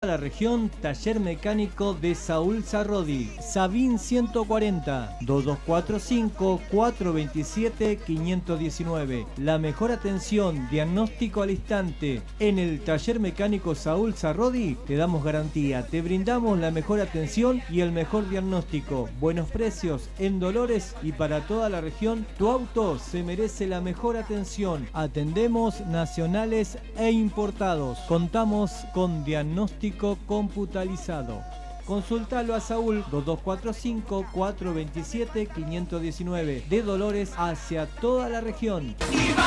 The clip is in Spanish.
la región, taller mecánico de Saúl Sarrodi, Sabín 140, 2245-427-519. La mejor atención, diagnóstico al instante. En el taller mecánico Saúl Sarrodi te damos garantía, te brindamos la mejor atención y el mejor diagnóstico. Buenos precios en Dolores y para toda la región. Tu auto se merece la mejor atención. Atendemos nacionales e importados. Contamos con diagnóstico computarizado. Consultalo a Saúl 2245-427-519. De Dolores hacia toda la región.